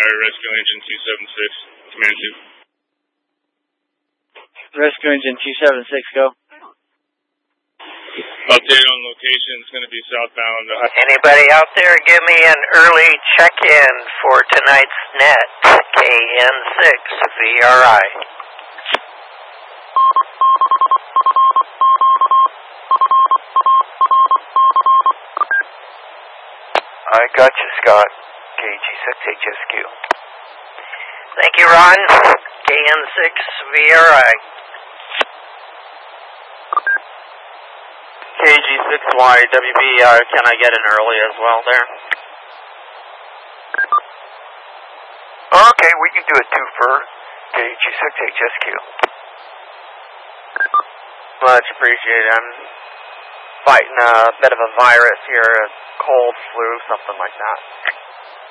Rescue Engine 276, Command 2. Rescue Engine 276, go. Update on location, it's going to be southbound. Anybody out there, give me an early check-in for tonight's net, KN6 VRI. I got you, Scott. KG6HSQ. Thank you, Ron. KN6 VRI. KG6YWB, can I get an early as well there? Okay, we can do a 2 for KG6HSQ. Much appreciated. I'm fighting a bit of a virus here, a cold, flu, something like that.